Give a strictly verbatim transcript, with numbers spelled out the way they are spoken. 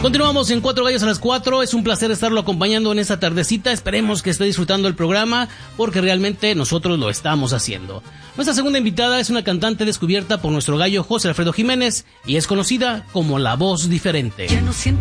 Continuamos en Cuatro Gallos a las cuatro. Es un placer estarlo acompañando en esta tardecita. Esperemos que esté disfrutando el programa, porque realmente nosotros lo estamos haciendo. Nuestra segunda invitada es una cantante descubierta por nuestro gallo José Alfredo Jiménez y es conocida como La Voz Diferente. Ya no siento